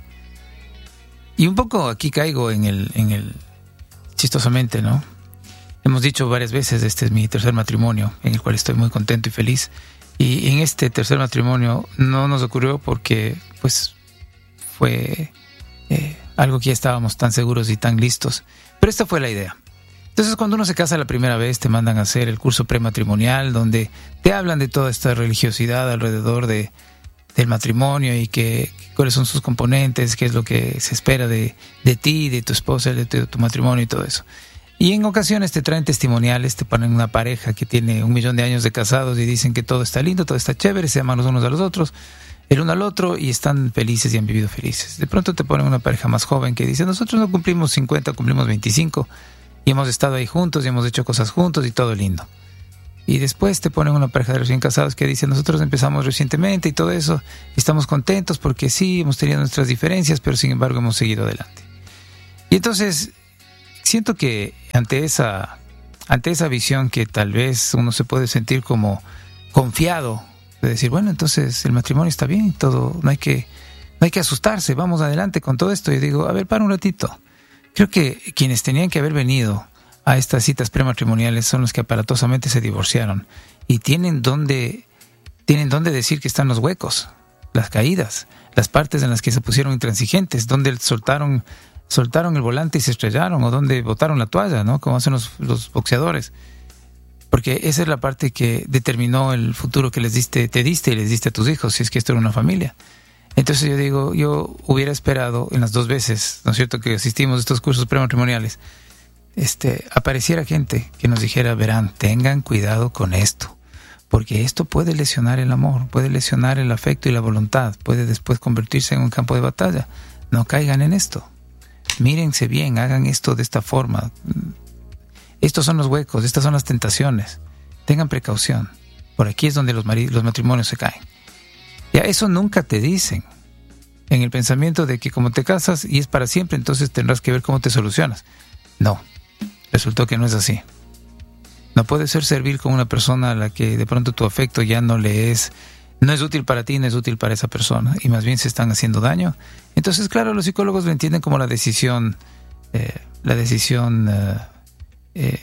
[SPEAKER 1] Y un poco aquí caigo en el, en el chistosamente, ¿no? Hemos dicho varias veces, este es mi tercer matrimonio, en el cual estoy muy contento y feliz. Y en este tercer matrimonio no nos ocurrió porque pues fue eh, algo que ya estábamos tan seguros y tan listos. Pero esta fue la idea. Entonces cuando uno se casa la primera vez te mandan a hacer el curso prematrimonial donde te hablan de toda esta religiosidad alrededor de, del matrimonio y que, cuáles son sus componentes, qué es lo que se espera de, de ti, de tu esposa, de tu, de tu matrimonio y todo eso. Y en ocasiones te traen testimoniales, te ponen una pareja que tiene un millón de años de casados y dicen que todo está lindo, todo está chévere, se aman los unos a los otros, el uno al otro y están felices y han vivido felices. De pronto te ponen una pareja más joven que dice, nosotros no cumplimos cincuenta, cumplimos veinticinco y hemos estado ahí juntos y hemos hecho cosas juntos y todo lindo. Y después te ponen una pareja de recién casados que dice, nosotros empezamos recientemente y todo eso, y estamos contentos porque sí, hemos tenido nuestras diferencias, pero sin embargo hemos seguido adelante. Y entonces, siento que ante esa, ante esa visión que tal vez uno se puede sentir como confiado, de decir, bueno, entonces el matrimonio está bien, todo, no hay que, no hay que asustarse, vamos adelante con todo esto. Y digo, a ver, para un ratito. Creo que quienes tenían que haber venido a estas citas prematrimoniales son los que aparatosamente se divorciaron y tienen donde, tienen donde decir que están los huecos, las caídas, las partes en las que se pusieron intransigentes, donde soltaron, soltaron el volante y se estrellaron, o donde botaron la toalla, ¿no? Como hacen los, los boxeadores. Porque esa es la parte que determinó el futuro que les diste, te diste y les diste a tus hijos, si es que esto era una familia. Entonces yo digo, yo hubiera esperado en las dos veces, ¿no es cierto?, que asistimos a estos cursos prematrimoniales, este, apareciera gente que nos dijera, verán, tengan cuidado con esto, porque esto puede lesionar el amor, puede lesionar el afecto y la voluntad, puede después convertirse en un campo de batalla. No caigan en esto. Mírense bien, hagan esto de esta forma. Estos son los huecos, estas son las tentaciones. Tengan precaución. Por aquí es donde los, mari- los matrimonios se caen. Ya eso nunca te dicen. En el pensamiento de que como te casas y es para siempre, entonces tendrás que ver cómo te solucionas. No. Resultó que no es así. No puedes ser servil con una persona a la que de pronto tu afecto ya no le es, no es útil para ti, no es útil para esa persona, y más bien se están haciendo daño. Entonces, claro, los psicólogos lo entienden como la decisión, eh, la decisión eh, eh,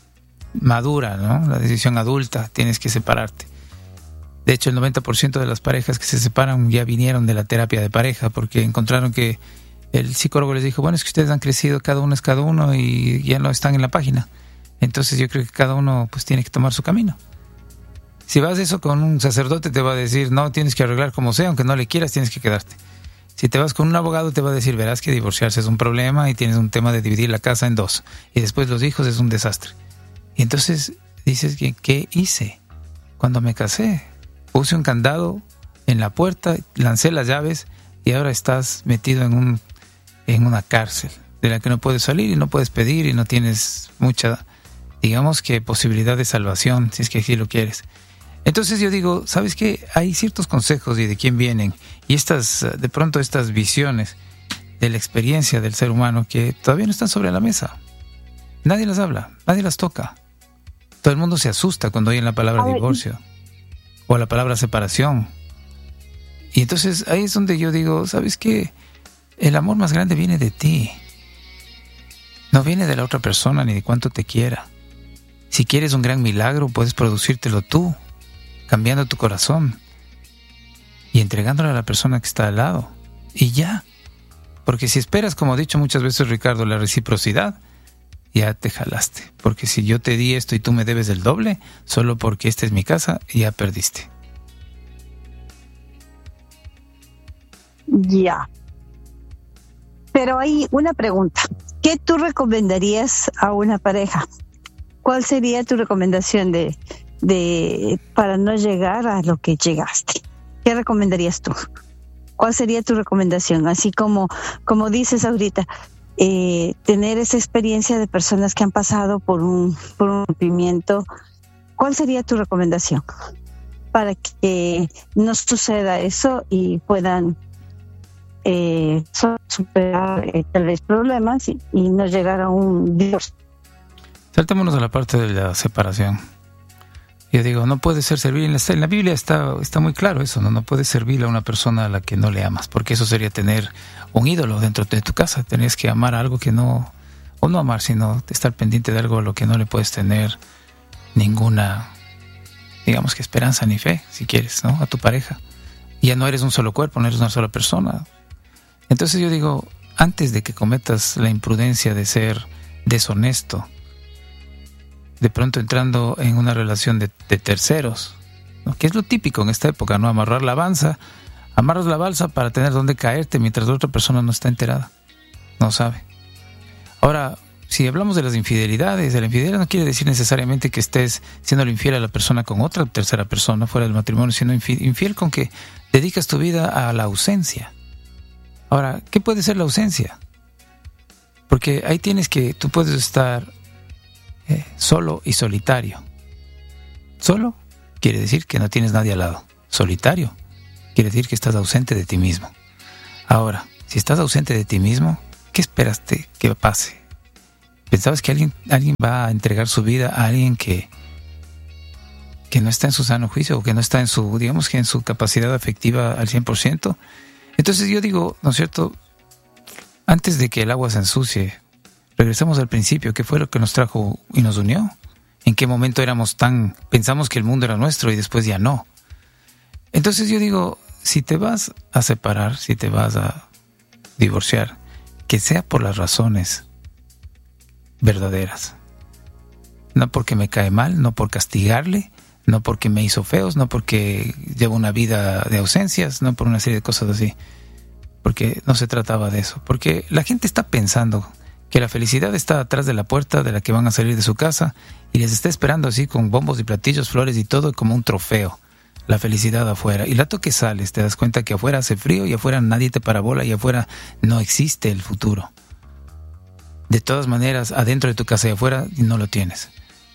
[SPEAKER 1] madura, ¿no? La decisión adulta, tienes que separarte. De hecho, el noventa por ciento de las parejas que se separan ya vinieron de la terapia de pareja, porque encontraron que el psicólogo les dijo, bueno, es que ustedes han crecido, cada uno es cada uno y ya no están en la página. Entonces yo creo que cada uno pues tiene que tomar su camino. Si vas eso con un sacerdote te va a decir, no, tienes que arreglar como sea, aunque no le quieras, tienes que quedarte. Si te vas con un abogado te va a decir, verás que divorciarse es un problema y tienes un tema de dividir la casa en dos. Y después los hijos es un desastre. Y entonces dices, ¿qué hice? Cuando me casé, puse un candado en la puerta, lancé las llaves y ahora estás metido en un en una cárcel de la que no puedes salir y no puedes pedir y no tienes mucha, digamos que posibilidad de salvación, si es que así lo quieres. Entonces yo digo, ¿sabes qué? Hay ciertos consejos y de quién vienen y estas, de pronto estas visiones de la experiencia del ser humano que todavía no están sobre la mesa. Nadie las habla, nadie las toca. Todo el mundo se asusta cuando oyen la palabra divorcio o la palabra separación. Y entonces ahí es donde yo digo, ¿sabes qué? El amor más grande viene de ti. No viene de la otra persona ni de cuánto te quiera. Si quieres un gran milagro, puedes producírtelo tú, cambiando tu corazón y entregándolo a la persona que está al lado. Y ya. Porque si esperas, como ha dicho muchas veces Ricardo, la reciprocidad, ya te jalaste. Porque si yo te di esto y tú me debes el doble, solo porque esta es mi casa, ya perdiste.
[SPEAKER 2] Ya. Pero hay una pregunta. ¿Qué tú recomendarías a una pareja? ¿Cuál sería tu recomendación de, de para no llegar a lo que llegaste? ¿Qué recomendarías tú? ¿Cuál sería tu recomendación? Así como, como dices ahorita, eh, tener esa experiencia de personas que han pasado por un, por un rompimiento. ¿Cuál sería tu recomendación para que no suceda eso y puedan Eh, superar eh, tal vez problemas y, y no llegar a un divorcio?
[SPEAKER 1] Saltémonos a la parte de la separación. Yo digo, no puedes ser servil. En la, en la Biblia está, está muy claro eso, ¿no? No puedes servir a una persona a la que no le amas, porque eso sería tener un ídolo dentro de tu casa. Tenías que amar a algo que no, o no amar, sino estar pendiente de algo a lo que no le puedes tener ninguna, digamos que esperanza ni fe, si quieres, ¿no? A tu pareja. Y ya no eres un solo cuerpo, no eres una sola persona. Entonces yo digo, antes de que cometas la imprudencia de ser deshonesto, de pronto entrando en una relación de, de terceros, ¿no? Que es lo típico en esta época, ¿no? Amarrar la balsa, amarras la balsa para tener dónde caerte mientras la otra persona no está enterada, no sabe. Ahora, si hablamos de las infidelidades, de la infidelidad no quiere decir necesariamente que estés siendo infiel a la persona con otra tercera persona fuera del matrimonio, sino infiel con que dedicas tu vida a la ausencia. Ahora, ¿qué puede ser la ausencia? Porque ahí tienes que, tú puedes estar eh, solo y solitario. Solo quiere decir que no tienes nadie al lado. Solitario quiere decir que estás ausente de ti mismo. Ahora, si estás ausente de ti mismo, ¿qué esperaste que pase? ¿Pensabas que alguien, alguien va a entregar su vida a alguien que, que no está en su sano juicio o que no está en su, digamos que en su capacidad afectiva al cien por ciento? Entonces yo digo, ¿no es cierto? Antes de que el agua se ensucie, regresemos al principio. ¿Qué fue lo que nos trajo y nos unió? ¿En qué momento éramos tan... pensamos que el mundo era nuestro y después ya no? Entonces yo digo, si te vas a separar, si te vas a divorciar, que sea por las razones verdaderas. No porque me cae mal, no por castigarle, no porque me hizo feos, no porque llevo una vida de ausencias, no por una serie de cosas así. Porque no se trataba de eso. Porque la gente está pensando que la felicidad está atrás de la puerta de la que van a salir de su casa y les está esperando así con bombos y platillos, flores y todo como un trofeo. La felicidad afuera. Y el rato que sales te das cuenta que afuera hace frío y afuera nadie te parabola y afuera no existe el futuro. De todas maneras, adentro de tu casa y afuera no lo tienes.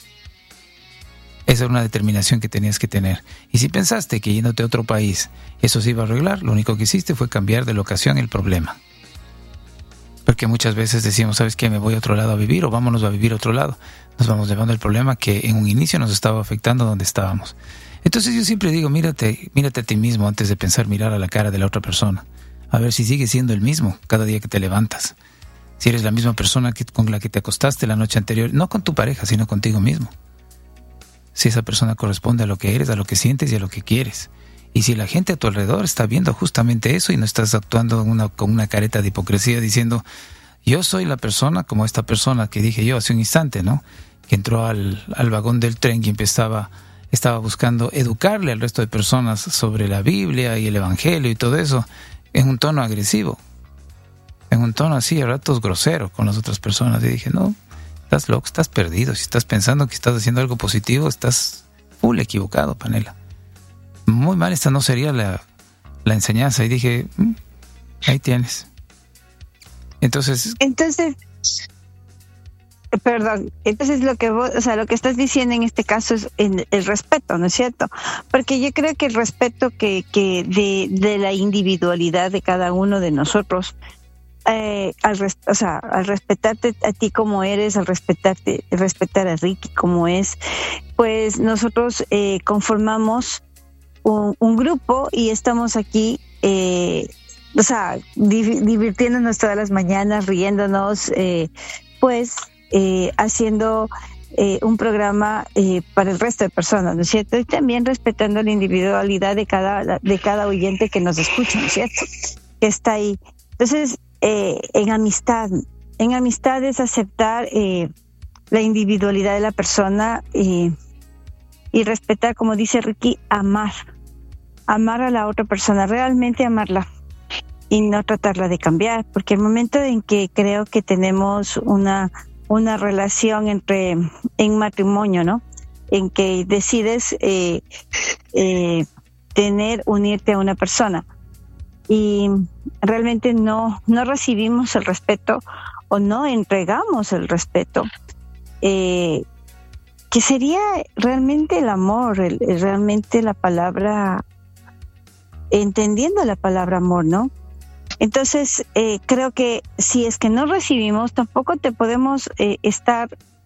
[SPEAKER 1] Esa era una determinación que tenías que tener. Y si pensaste que yéndote a otro país eso se iba a arreglar, lo único que hiciste fue cambiar de locación el problema. Porque muchas veces decimos, ¿sabes qué? Me voy a otro lado a vivir o vámonos a vivir a otro lado. Nos vamos llevando el problema que en un inicio nos estaba afectando donde estábamos. Entonces yo siempre digo, mírate, mírate a ti mismo antes de pensar mirar a la cara de la otra persona. A ver si sigues siendo el mismo cada día que te levantas. Si eres la misma persona que, con la que te acostaste la noche anterior, no con tu pareja, sino contigo mismo. Si esa persona corresponde a lo que eres, a lo que sientes y a lo que quieres. Y si la gente a tu alrededor está viendo justamente eso y no estás actuando una, con una careta de hipocresía diciendo, yo soy la persona como esta persona que dije yo hace un instante, ¿no? Que entró al, al vagón del tren y empezaba, estaba buscando educarle al resto de personas sobre la Biblia y el Evangelio y todo eso en un tono agresivo, en un tono así a ratos grosero con las otras personas. Y dije, no, estás loco, estás perdido. Si estás pensando que estás haciendo algo positivo, estás full equivocado, Panela. Muy mal, esta no sería la, la enseñanza. Y dije, mm, ahí tienes. Entonces...
[SPEAKER 2] Entonces... Perdón, entonces lo que vos, o sea, lo que estás diciendo en este caso es el, el respeto, ¿no es cierto? Porque yo creo que el respeto que, que de, de la individualidad de cada uno de nosotros, eh, al res, o sea, al respetarte a ti como eres, al respetarte, respetar a Ricky como es, pues nosotros eh, conformamos un, un grupo y estamos aquí, eh, o sea, div- divirtiéndonos todas las mañanas, riéndonos, eh, pues. Eh, haciendo eh, un programa eh, para el resto de personas, ¿no es cierto? Y también respetando la individualidad de cada de cada oyente que nos escucha, ¿no es cierto? Que está ahí. Entonces, eh, en amistad, en amistad es aceptar eh, la individualidad de la persona eh, y respetar, como dice Ricky, amar, amar a la otra persona, realmente amarla y no tratarla de cambiar, porque el momento en que creo que tenemos una una relación entre en matrimonio, ¿no? En que decides eh, eh, tener, unirte a una persona y realmente no, no recibimos el respeto o no entregamos el respeto, eh, que sería realmente el amor, el, realmente la palabra, entendiendo la palabra amor, ¿no? Entonces, eh, creo que si es que no recibimos, tampoco te podemos eh, estar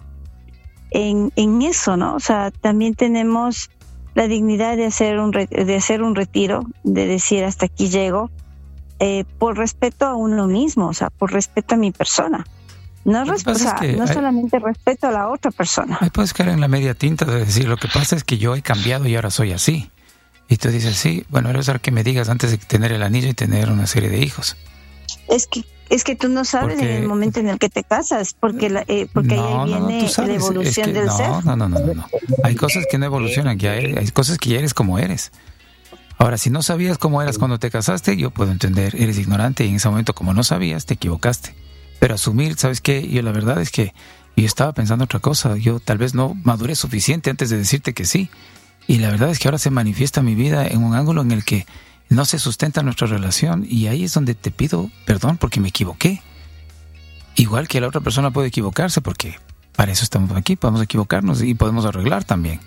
[SPEAKER 2] en, en eso, ¿no? O sea, también tenemos la dignidad de hacer un re- de hacer un retiro, de decir hasta aquí llego, eh, por respeto a uno mismo, o sea, por respeto a mi persona. No, res- o sea, no hay, solamente respeto a la otra persona.
[SPEAKER 1] Ahí puedes caer en la media tinta de decir, lo que pasa es que yo he cambiado y ahora soy así. Y tú dices, sí, bueno, era usar que me digas antes de tener el anillo y tener una serie de hijos.
[SPEAKER 2] Es que es que tú no sabes porque, en el momento en el que te casas, porque la, eh, porque no, ahí viene no, no, la evolución es que, del
[SPEAKER 1] no,
[SPEAKER 2] ser.
[SPEAKER 1] No, no, no, no, no. Hay cosas que no evolucionan, ya eres, hay cosas que ya eres como eres. Ahora, si no sabías cómo eras cuando te casaste, yo puedo entender, eres ignorante y en ese momento como no sabías, te equivocaste. Pero asumir, ¿sabes qué? Yo la verdad es que yo estaba pensando otra cosa. Yo tal vez no maduré suficiente antes de decirte que sí. Y la verdad es que ahora se manifiesta mi vida en un ángulo en el que no se sustenta nuestra relación y ahí es donde te pido perdón porque me equivoqué. Igual que la otra persona puede equivocarse porque para eso estamos aquí, podemos equivocarnos y podemos arreglar también.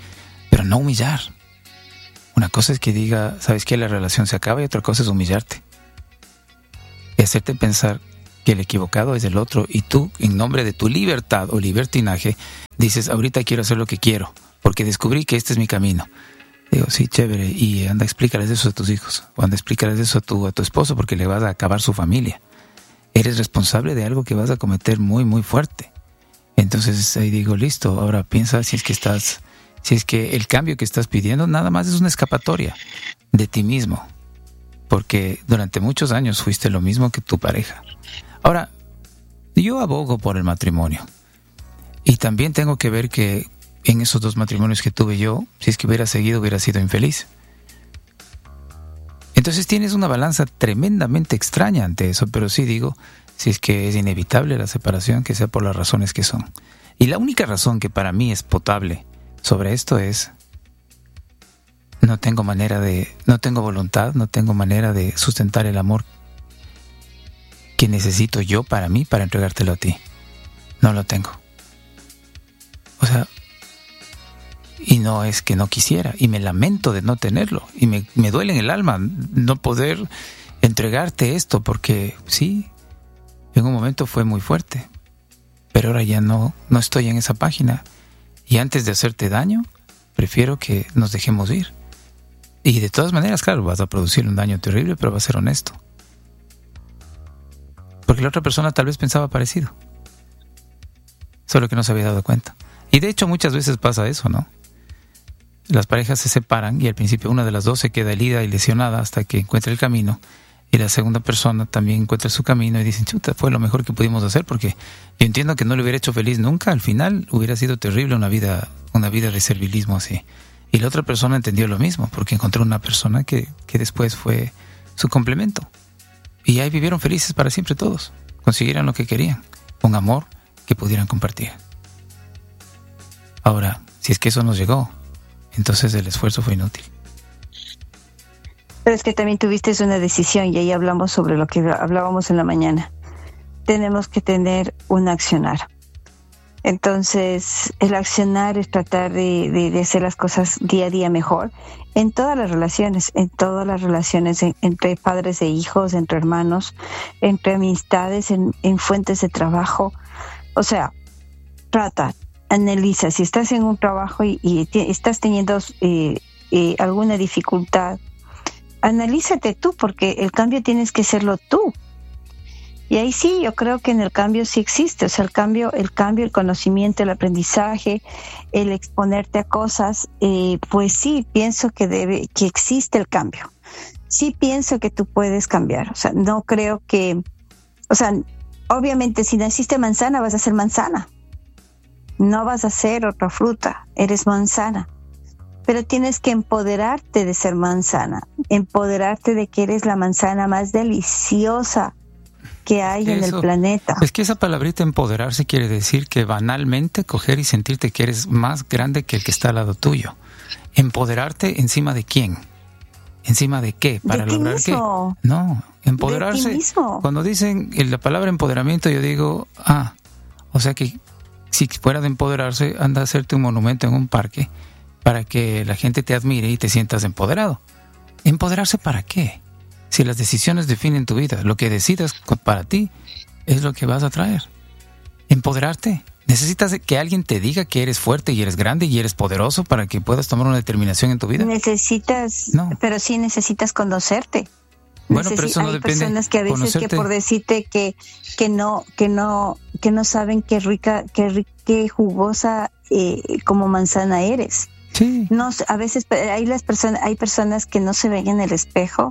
[SPEAKER 1] pero no humillar. Una cosa es que diga, ¿sabes qué? La relación se acaba, y otra cosa es humillarte. Y hacerte pensar que el equivocado es el otro, y tú, en nombre de tu libertad o libertinaje, dices, ahorita quiero hacer lo que quiero, porque descubrí que este es mi camino. Digo, sí, chévere, y anda, explícales eso a tus hijos, o anda, explícales eso a tu, a tu esposo, porque le vas a acabar su familia. Eres responsable de algo que vas a cometer muy, muy fuerte. Entonces ahí digo, listo, ahora piensa si es que estás, si es que el cambio que estás pidiendo nada más es una escapatoria de ti mismo, porque durante muchos años fuiste lo mismo que tu pareja. Ahora, yo abogo por el matrimonio, y también tengo que ver que en esos dos matrimonios que tuve yo, si es que hubiera seguido, hubiera sido infeliz. Entonces tienes una balanza tremendamente extraña ante eso, pero sí digo, si es que es inevitable la separación, que sea por las razones que son. Y la única razón que para mí es potable sobre esto es, no tengo manera de, no tengo voluntad, no tengo manera de sustentar el amor que necesito yo para mí, para entregártelo a ti. No lo tengo. O sea, y no es que no quisiera, y me lamento de no tenerlo, y me, me duele en el alma no poder entregarte esto, porque sí, en un momento fue muy fuerte, pero ahora ya no, no estoy en esa página, y antes de hacerte daño, prefiero que nos dejemos ir. Y de todas maneras, claro, vas a producir un daño terrible, pero va a ser honesto. Porque la otra persona tal vez pensaba parecido, solo que no se había dado cuenta. Y de hecho muchas veces pasa eso, ¿no? Las parejas se separan y al principio una de las dos se queda herida y lesionada hasta que encuentra el camino, y la segunda persona también encuentra su camino y dicen, chuta, fue lo mejor que pudimos hacer, porque yo entiendo que no le hubiera hecho feliz nunca, al final hubiera sido terrible una vida, una vida de servilismo así. Y la otra persona entendió lo mismo, porque encontró una persona que, que después fue su complemento. Y ahí vivieron felices para siempre todos, consiguieron lo que querían, un amor que pudieran compartir. Ahora, si es que eso nos llegó, entonces el esfuerzo fue inútil.
[SPEAKER 2] Pero es que también tuviste una decisión, y ahí hablamos sobre lo que hablábamos en la mañana. Tenemos que tener un accionar. Entonces, el accionar es tratar de, de, de hacer las cosas día a día mejor en todas las relaciones, en todas las relaciones, en, entre padres e hijos, entre hermanos, entre amistades, en, en fuentes de trabajo. O sea, trata, analiza, si estás en un trabajo y, y te, estás teniendo eh, eh, alguna dificultad, analízate tú, porque el cambio tienes que hacerlo tú. Y ahí sí, yo creo que en el cambio sí existe, o sea, el cambio, el cambio, el conocimiento, el aprendizaje, el exponerte a cosas, eh, pues sí, pienso que debe, que existe el cambio. Sí pienso que tú puedes cambiar, o sea, no creo que, o sea, obviamente si naciste manzana vas a ser manzana, no vas a ser otra fruta, eres manzana. Pero tienes que empoderarte de ser manzana, empoderarte de que eres la manzana más deliciosa que hay Eso, en el planeta.
[SPEAKER 1] Es que esa palabrita empoderarse quiere decir que banalmente coger y sentirte que eres más grande que el que está al lado tuyo. ¿Empoderarte encima de quién? ¿Encima de qué? ¿Para
[SPEAKER 2] ¿De
[SPEAKER 1] lograr qué? No, empoderarse. Cuando dicen la palabra empoderamiento, yo digo, ah, o sea que si fuera de empoderarse, anda a hacerte un monumento en un parque para que la gente te admire y te sientas empoderado. ¿Empoderarse para qué? Si las decisiones definen tu vida, lo que decidas para ti es lo que vas a traer. Empoderarte. ¿Necesitas que alguien te diga que eres fuerte y eres grande y eres poderoso para que puedas tomar una determinación en tu vida?
[SPEAKER 2] Necesitas, no. Pero sí necesitas conocerte.
[SPEAKER 1] Bueno, Necesi- pero eso no
[SPEAKER 2] hay
[SPEAKER 1] depende.
[SPEAKER 2] Hay personas que a veces conocerte. que por decirte que que no que no que no saben qué rica, qué, qué jugosa eh, como manzana eres.
[SPEAKER 1] Sí.
[SPEAKER 2] No, a veces hay las personas, hay personas que no se ven en el espejo,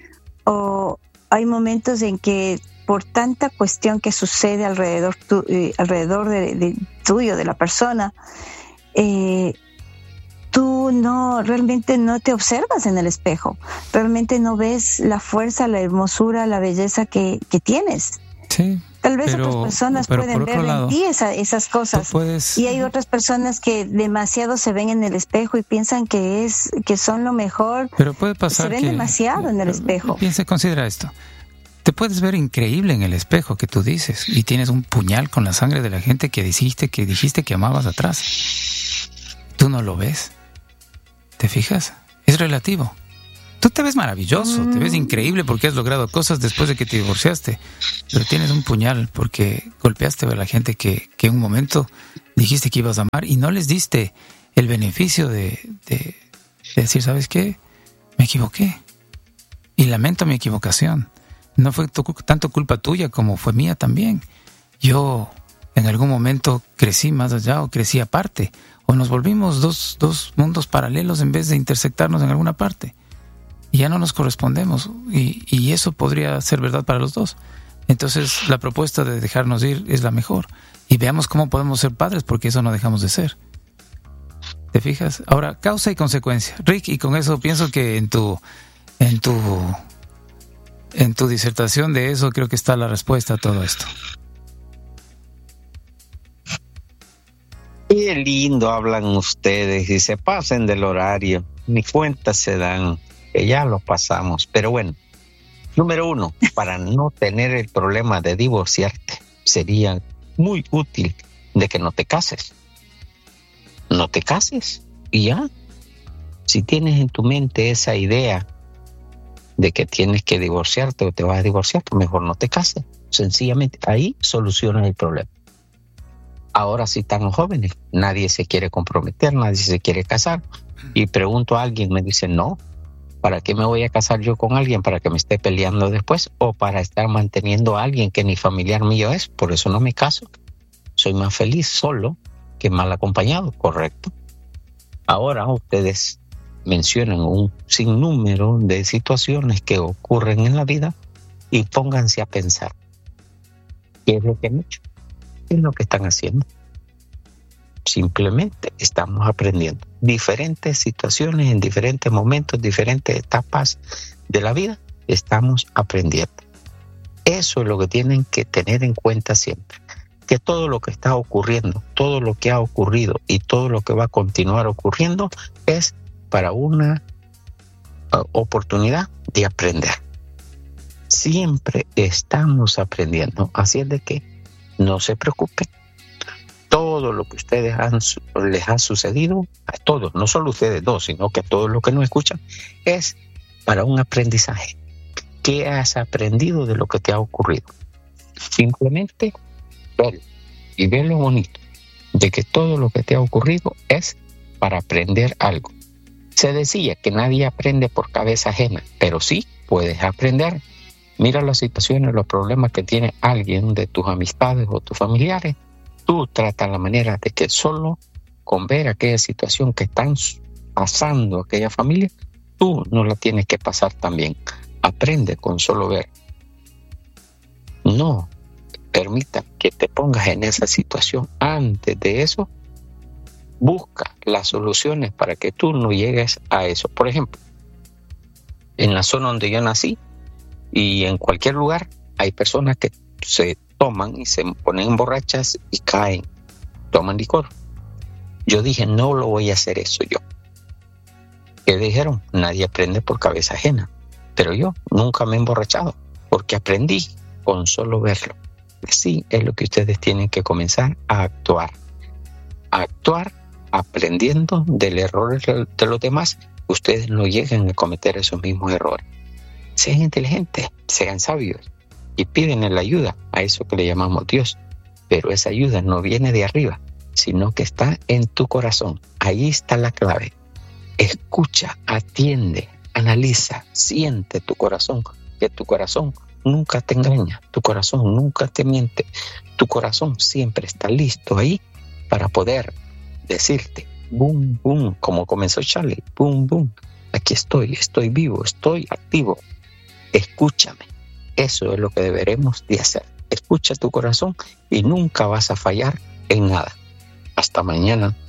[SPEAKER 2] o hay momentos en que por tanta cuestión que sucede alrededor tu, eh, alrededor de, de tuyo, de la persona, eh, tú no realmente no te observas en el espejo, realmente no ves la fuerza, la hermosura, la belleza que, que tienes.
[SPEAKER 1] Sí.
[SPEAKER 2] Tal vez
[SPEAKER 1] pero,
[SPEAKER 2] otras personas pueden ver lado, en ti esa, esas cosas,
[SPEAKER 1] puedes...
[SPEAKER 2] y hay otras personas que demasiado se ven en el espejo y piensan que es que son lo mejor.
[SPEAKER 1] Pero puede pasar
[SPEAKER 2] se ven
[SPEAKER 1] que,
[SPEAKER 2] demasiado en el espejo.
[SPEAKER 1] Piensa, considera esto. Te puedes ver increíble en el espejo que tú dices y tienes un puñal con la sangre de la gente que dijiste que dijiste que amabas atrás. Tú no lo ves. ¿Te fijas? Es relativo. Tú te ves maravilloso, mm. te ves increíble porque has logrado cosas después de que te divorciaste, pero tienes un puñal porque golpeaste a la gente que, que en un momento dijiste que ibas a amar y no les diste el beneficio de, de, de decir, ¿sabes qué? Me equivoqué y lamento mi equivocación. No fue tu, tanto culpa tuya como fue mía también. Yo en algún momento crecí más allá o crecí aparte, o nos volvimos dos, dos mundos paralelos en vez de intersectarnos en alguna parte. Y ya no nos correspondemos, y, y eso podría ser verdad para los dos. Entonces la propuesta de dejarnos ir es la mejor, y veamos cómo podemos ser padres, porque eso no dejamos de ser. ¿Te fijas? Ahora, causa y consecuencia, Rick, y con eso pienso que en tu en tu en tu disertación de eso creo que está la respuesta a todo esto.
[SPEAKER 3] Qué lindo hablan ustedes y se pasen del horario, ni cuenta se dan que ya lo pasamos. Pero bueno, número uno, para no tener el problema de divorciarte, sería muy útil de que no te cases. No te cases y ya. Si tienes en tu mente esa idea de que tienes que divorciarte o te vas a divorciar, pues mejor no te cases. Sencillamente ahí solucionas el problema. Ahora si están jóvenes, nadie se quiere comprometer, nadie se quiere casar. Y pregunto a alguien, me dice, no, ¿para qué me voy a casar yo con alguien? ¿Para que me esté peleando después? ¿O para estar manteniendo a alguien que ni familiar mío es? Por eso no me caso. Soy más feliz solo que mal acompañado, ¿correcto? Ahora ustedes mencionan un sinnúmero de situaciones que ocurren en la vida y pónganse a pensar. ¿Qué es lo que han hecho? ¿Qué es lo que están haciendo? Simplemente estamos aprendiendo. Diferentes situaciones en diferentes momentos, diferentes etapas de la vida, estamos aprendiendo. Eso es lo que tienen que tener en cuenta siempre. Que todo lo que está ocurriendo, todo lo que ha ocurrido y todo lo que va a continuar ocurriendo es para una uh, oportunidad de aprender. Siempre estamos aprendiendo. Así es de que no se preocupen. Todo lo que ustedes han, les ha sucedido, a todos, no solo ustedes dos, sino que a todos los que nos escuchan, es para un aprendizaje. ¿Qué has aprendido de lo que te ha ocurrido? Simplemente ver y ver lo bonito de que todo lo que te ha ocurrido es para aprender algo. Se decía que nadie aprende por cabeza ajena, pero sí puedes aprender. Mira las situaciones, los problemas que tiene alguien de tus amistades o tus familiares. Tú trata la manera de que solo con ver aquella situación que están pasando aquella familia, tú no la tienes que pasar también. Aprende con solo ver. No permita que te pongas en esa situación. Antes de eso, busca las soluciones para que tú no llegues a eso. Por ejemplo, en la zona donde yo nací y en cualquier lugar hay personas que se toman y se ponen borrachas y caen, toman licor. Yo dije, no lo voy a hacer eso yo. ¿Qué dijeron? Nadie aprende por cabeza ajena. Pero yo nunca me he emborrachado porque aprendí con solo verlo. Así es lo que ustedes tienen que comenzar a actuar. A actuar aprendiendo del error de los demás. Ustedes no lleguen a cometer esos mismos errores. Sean inteligentes, sean sabios y piden la ayuda a eso que le llamamos Dios. Pero esa ayuda no viene de arriba, sino que está en tu corazón. Ahí está la clave. Escucha, atiende, analiza, siente tu corazón, que tu corazón nunca te engaña, tu corazón nunca te miente, tu corazón siempre está listo ahí para poder decirte, boom, boom, como comenzó Charlie, boom, boom, aquí estoy, estoy vivo, estoy activo, escúchame. Eso es lo que deberemos de hacer. Escucha tu corazón y nunca vas a fallar en nada. Hasta mañana.